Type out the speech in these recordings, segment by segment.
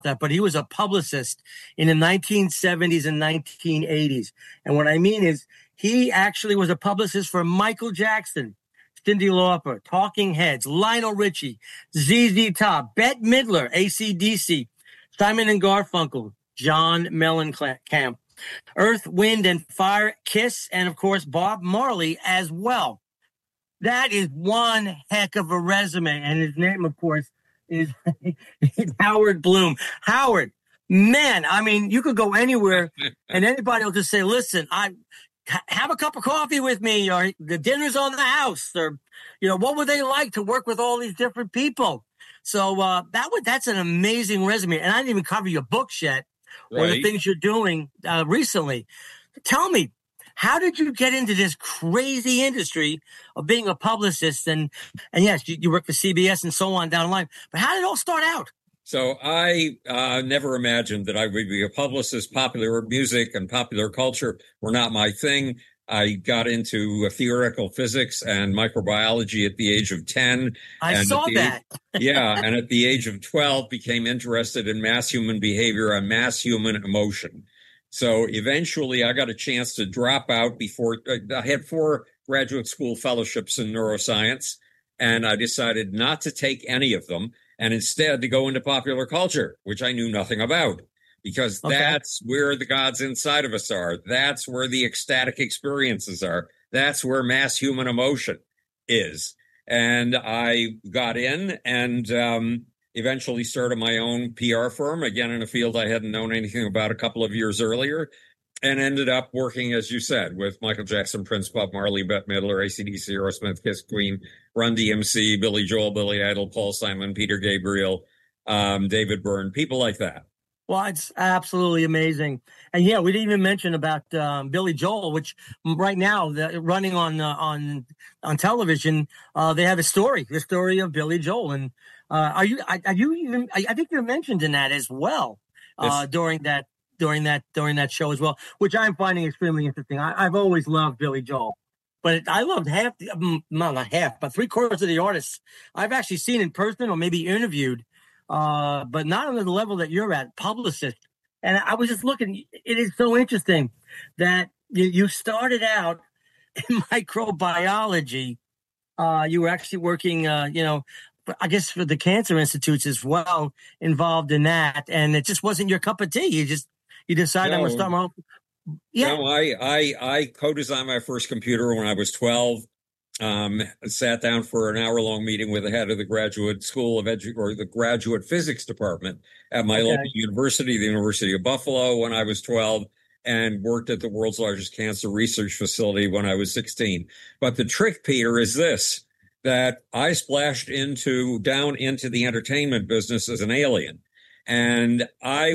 that, but he was a publicist in the 1970s and 1980s. And what I mean is he actually was a publicist for Michael Jackson, Cyndi Lauper, Talking Heads, Lionel Richie, ZZ Top, Bette Midler, AC/DC, Simon and Garfunkel, John Mellencamp, Earth, Wind and Fire, Kiss, and of course, Bob Marley as well. That is one heck of a resume. And his name, of course, is Howard Bloom. Howard, man, I mean, you could go anywhere and anybody will just say, listen, have a cup of coffee with me, or the dinner's on the house, or, what would they like to work with all these different people? So that's an amazing resume. And I didn't even cover your books yet, or the things you're doing recently. Tell me, how did you get into this crazy industry of being a publicist? And yes, you work for CBS and so on down the line. But how did it all start out? So I never imagined that I would be a publicist. Popular music and popular culture were not my thing. I got into theoretical physics and microbiology at the age of 10. I saw that. And at the age of 12, became interested in mass human behavior and mass human emotion. So eventually I got a chance to drop out before I had 4 graduate school fellowships in neuroscience, and I decided not to take any of them and instead to go into popular culture, which I knew nothing about, because that's where the gods inside of us are. That's where the ecstatic experiences are. That's where mass human emotion is. And I got in and eventually started my own PR firm, again, in a field I hadn't known anything about a couple of years earlier, and ended up working, as you said, with Michael Jackson, Prince, Bob Marley, Bette Midler, AC/DC, Aerosmith, Kiss, Queen, Run DMC, Billy Joel, Billy Idol, Paul Simon, Peter Gabriel, David Byrne, people like that. Well, it's absolutely amazing. And yeah, we didn't even mention about Billy Joel, which right now running on television, they have the story of Billy Joel. And I think you're mentioned in that as well, during that show as well, which I'm finding extremely interesting. I've always loved Billy Joel, but I loved not half, but 3/4 of the artists I've actually seen in person or maybe interviewed, but not on the level that you're at, publicist. And I was just looking, it is so interesting that you started out in microbiology. You were actually working, I guess for the cancer institutes as well, involved in that. And it just wasn't your cup of tea. You decided I'm going to start my own. Yeah. No, I co-designed my first computer when I was 12. Sat down for an hour-long meeting with the head of the graduate school of the graduate physics department at my local university, the University of Buffalo, when I was 12, and worked at the world's largest cancer research facility when I was 16. But the trick, Peter, is this, that I splashed down into the entertainment business as an alien. And I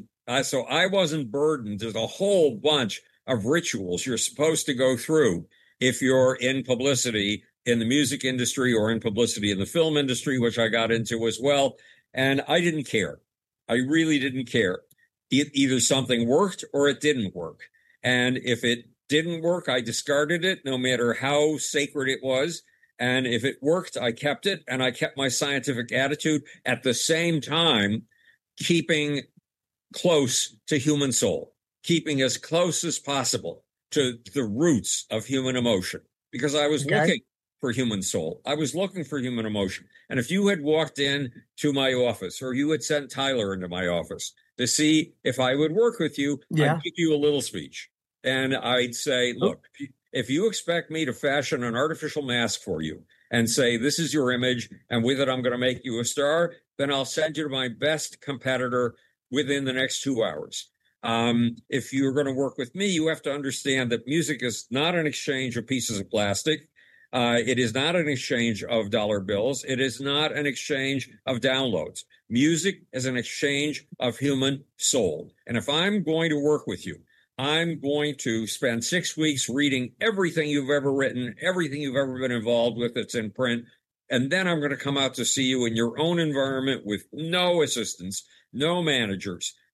wasn't burdened. There's a whole bunch of rituals you're supposed to go through if you're in publicity in the music industry or in publicity in the film industry, which I got into as well. And I didn't care. I really didn't care. Either something worked or it didn't work. And if it didn't work, I discarded it, no matter how sacred it was. And if it worked, I kept it, and I kept my scientific attitude, at the same time keeping close to human soul, keeping as close as possible to the roots of human emotion, because I was looking for human soul. I was looking for human emotion. And if you had walked in to my office, or you had sent Tyler into my office to see if I would work with you, I'd give you a little speech. And I'd say, look, if you expect me to fashion an artificial mask for you and say, this is your image, and with it, I'm going to make you a star, then I'll send you to my best competitor within the next 2 hours. If you're going to work with me, you have to understand that music is not an exchange of pieces of plastic. It is not an exchange of dollar bills. It is not an exchange of downloads. Music is an exchange of human soul. And if I'm going to work with you, I'm going to spend 6 weeks reading everything you've ever written, everything you've ever been involved with that's in print. And then I'm going to come out to see you in your own environment with no assistants, no managers,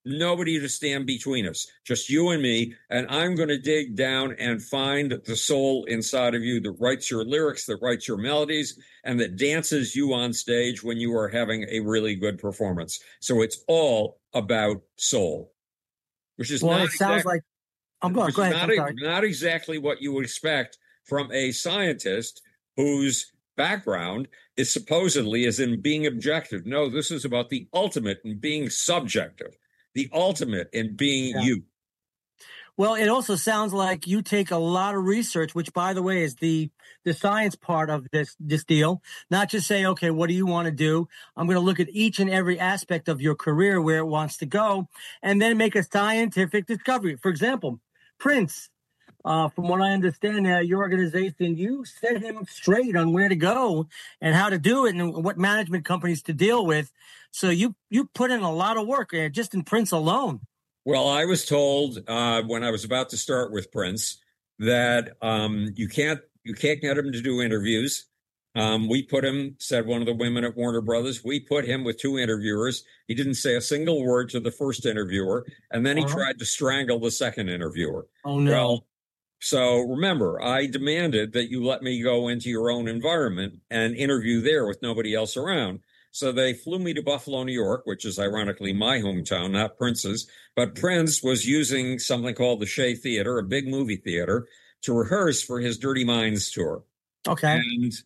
nobody to stand between us, just you and me. And I'm going to dig down and find the soul inside of you that writes your lyrics, that writes your melodies, and that dances you on stage when you are having a really good performance. So it's all about soul, which is Well, it sounds like I'm going. Go ahead. I'm sorry. Not exactly what you would expect from a scientist whose background is supposedly is in being objective. No, this is about the ultimate in being subjective, the ultimate in being you. Well, it also sounds like you take a lot of research, which, by the way, is the science part of this deal. Not just say, okay, what do you want to do? I'm going to look at each and every aspect of your career, where it wants to go, and then make a scientific discovery. For example, Prince, from what I understand, your organization, you set him straight on where to go and how to do it and what management companies to deal with. So you put in a lot of work just in Prince alone. Well, I was told when I was about to start with Prince that you can't get him to do interviews. We put him, said one of the women at Warner Brothers, we put him with 2 interviewers. He didn't say a single word to the first interviewer, and then he tried to strangle the second interviewer. Oh, no. Well, so remember, I demanded that you let me go into your own environment and interview there with nobody else around. So they flew me to Buffalo, New York, which is ironically my hometown, not Prince's. But Prince was using something called the Shea Theater, a big movie theater, to rehearse for his Dirty Minds tour. Okay.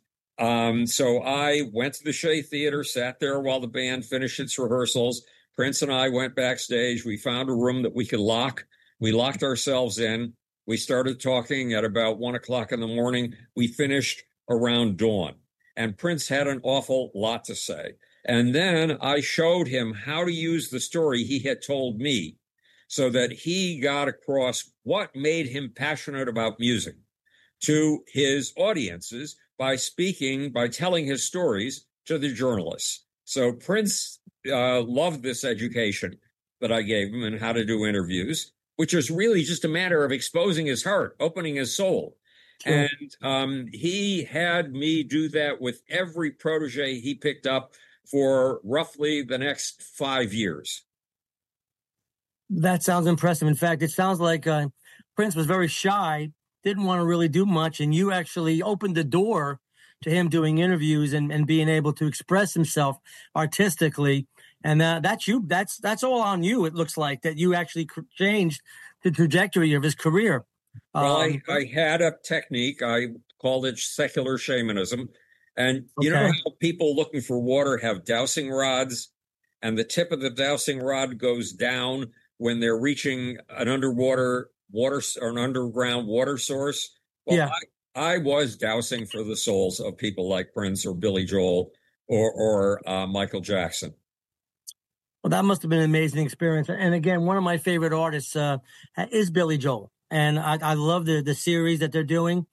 And so I went to the Shea Theater, sat there while the band finished its rehearsals. Prince and I went backstage. We found a room that we could lock. We locked ourselves in. We started talking at about 1 o'clock in the morning. We finished around dawn. And Prince had an awful lot to say. And then I showed him how to use the story he had told me so that he got across what made him passionate about music to his audiences by telling his stories to the journalists. So Prince loved this education that I gave him and how to do interviews, which is really just a matter of exposing his heart, opening his soul. Sure. And he had me do that with every protege he picked up for roughly the next 5 years. That sounds impressive. In fact, it sounds like Prince was very shy, didn't want to really do much, and you actually opened the door to him doing interviews and being able to express himself artistically. And that's you. That's all on you. It looks like that you actually changed the trajectory of his career. Well, I had a technique. I called it secular shamanism. And you know how people looking for water have dowsing rods, and the tip of the dowsing rod goes down when they're reaching an underground water source? Well, yeah. I was dowsing for the souls of people like Prince or Billy Joel or Michael Jackson. Well, that must have been an amazing experience. And again, one of my favorite artists is Billy Joel. And I love the series that they're doing.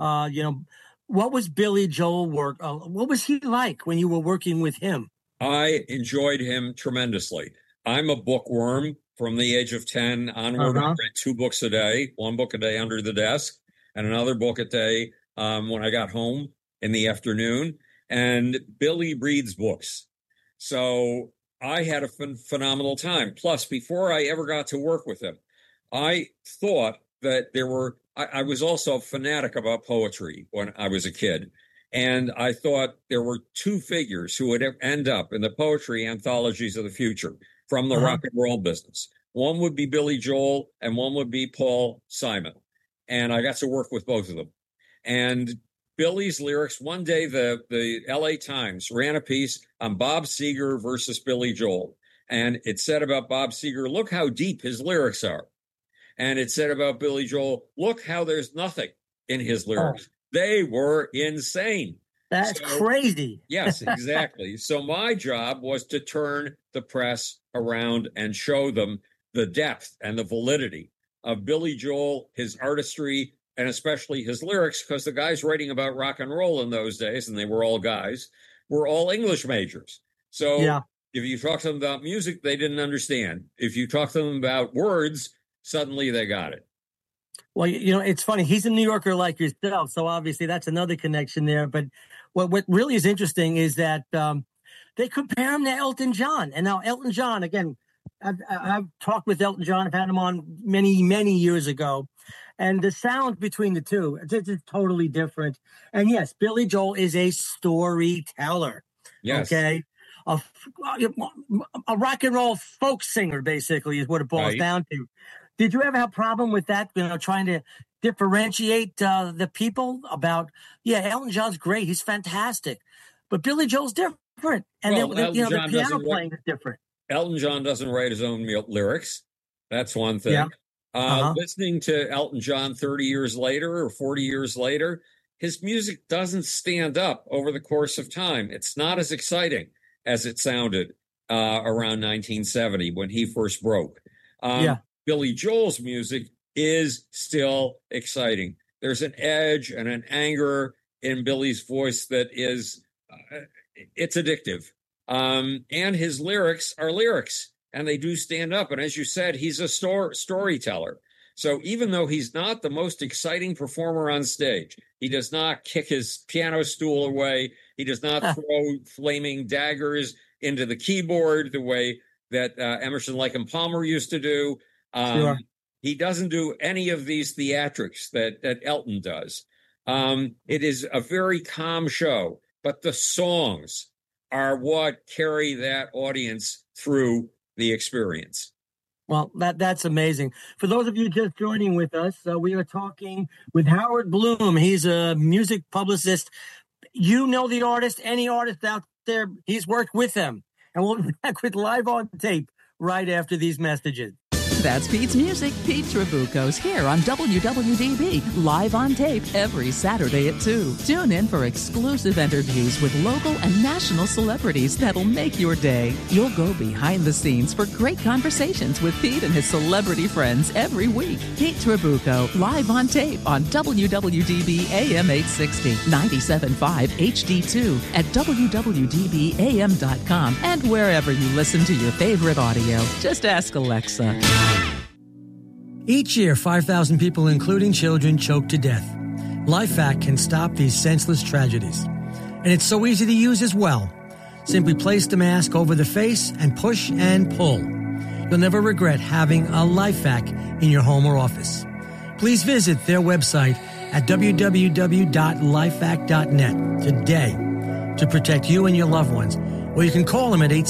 What was Billy Joel work? What was he like when you were working with him? I enjoyed him tremendously. I'm a bookworm from the age of 10 onward. I read 2 books a day, 1 book a day under the desk, and another book a day when I got home in the afternoon. And Billy reads books. So I had a phenomenal time. Plus, before I ever got to work with him, I thought that I was also a fanatic about poetry when I was a kid. And I thought there were 2 figures who would end up in the poetry anthologies of the future from the rock and roll business. One would be Billy Joel and one would be Paul Simon. And I got to work with both of them. And Billy's lyrics, one day the LA Times ran a piece on Bob Seger versus Billy Joel. And it said about Bob Seger, look how deep his lyrics are. And it said about Billy Joel, look how there's nothing in his lyrics. They were insane. That's crazy. Yes, exactly. So my job was to turn the press around and show them the depth and the validity of Billy Joel, his artistry, and especially his lyrics, because the guys writing about rock and roll in those days, and they were all guys, were all English majors. So if you talk to them about music, they didn't understand. If you talk to them about words, suddenly they got it. Well, it's funny. He's a New Yorker like yourself, so obviously that's another connection there. But what really is interesting is that they compare him to Elton John. And now Elton John, again, I've talked with Elton John. I've had him on many, many years ago. And the sound between the two, it's just totally different. And yes, Billy Joel is a storyteller. Yes. Okay. A rock and roll folk singer, basically, is what it boils down to. Did you ever have a problem with that, trying to differentiate the people about, Elton John's great. He's fantastic. But Billy Joel's different. And the piano playing is different. Elton John doesn't write his own lyrics. That's one thing. Yeah. Listening to Elton John 30 years later or 40 years later, his music doesn't stand up over the course of time. It's not as exciting as it sounded around 1970 when he first broke. Billy Joel's music is still exciting. There's an edge and an anger in Billy's voice that is, it's addictive. And his lyrics are lyrics. And they do stand up. And as you said, he's a storyteller. So even though he's not the most exciting performer on stage, he does not kick his piano stool away. He does not throw flaming daggers into the keyboard the way that Emerson, Lake and Palmer used to do. Sure. He doesn't do any of these theatrics that Elton does. It is a very calm show, but the songs are what carry that audience through the experience. Well, that's amazing. For those of you just joining with us, we are talking with Howard Bloom. He's a music publicist. You know the artist, any artist out there, he's worked with them. And we'll be back with Live on Tape right after these messages. That's Pete's Music. Pete Trabucco's here on WWDB, live on tape every Saturday at 2. Tune in for exclusive interviews with local and national celebrities that'll make your day. You'll go behind the scenes for great conversations with Pete and his celebrity friends every week. Pete Trabucco, live on tape on WWDB AM 860, 97.5 HD2 at WWDBAM.com and wherever you listen to your favorite audio. Just ask Alexa. Each year, 5,000 people, including children, choke to death. LifeVac can stop these senseless tragedies. And it's so easy to use as well. Simply place the mask over the face and push and pull. You'll never regret having a LifeVac in your home or office. Please visit their website at www.lifevac.net today to protect you and your loved ones. Or you can call them at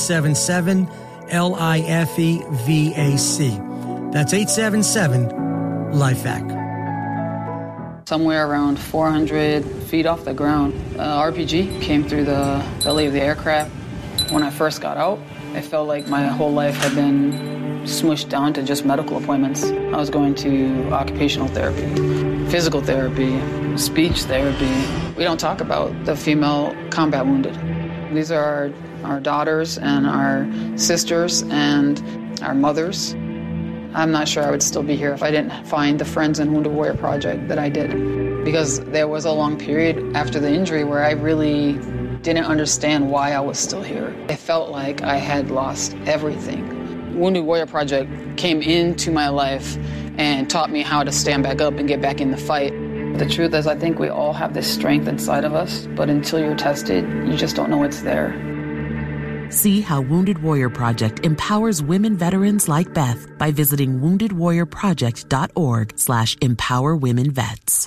877-LIFEVAC. That's 877-LIFEVAC. Somewhere around 400 feet off the ground, RPG came through the belly of the aircraft. When I first got out, I felt like my whole life had been smushed down to just medical appointments. I was going to occupational therapy, physical therapy, speech therapy. We don't talk about the female combat wounded. These are our daughters and our sisters and our mothers. I'm not sure I would still be here if I didn't find the Friends and Wounded Warrior Project that I did. Because there was a long period after the injury where I really didn't understand why I was still here. I felt like I had lost everything. Wounded Warrior Project came into my life and taught me how to stand back up and get back in the fight. The truth is, I think we all have this strength inside of us, but until you're tested, you just don't know it's there. See how Wounded Warrior Project empowers women veterans like Beth by visiting woundedwarriorproject.org/empowerwomenvets.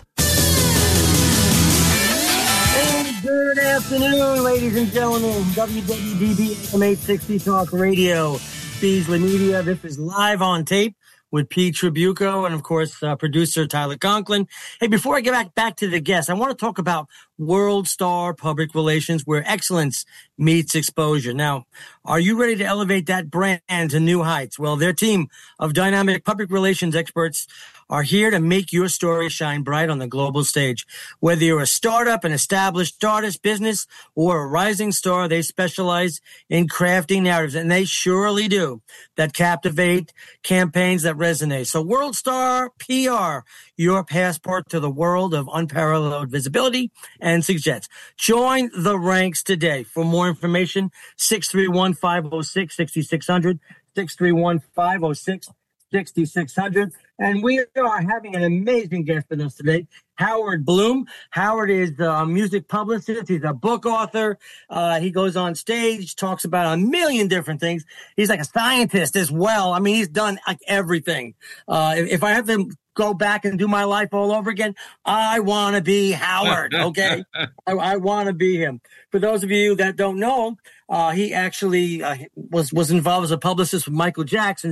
And good afternoon, ladies and gentlemen. WWDB AM 860 Talk Radio, Beasley Media. This is Live on Tape with Pete Trabucco and, of course, producer Tyler Conklin. Hey, before I get back to the guest, I want to talk about World Star Public Relations, where excellence meets exposure. Now, are you ready to elevate that brand to new heights? Well, their team of dynamic public relations experts are here to make your story shine bright on the global stage. Whether you're a startup, an established artist, business, or a rising star, they specialize in crafting narratives, and they surely do, that captivate, campaigns that resonate. So World Star PR, your passport to the world of unparalleled visibility and success. Join the ranks today. For more information, 631-506-6600, 631-506-6600. 888-866-600. And we are having an amazing guest with us today, Howard Bloom. Howard is a music publicist. He's a book author. He goes on stage, talks about a million different things. He's like a scientist as well. I mean, he's done like everything. If I have to go back and do my life all over again, I want to be Howard, okay? I want to be him. For those of you that don't know, he actually was involved as a publicist with Michael Jackson.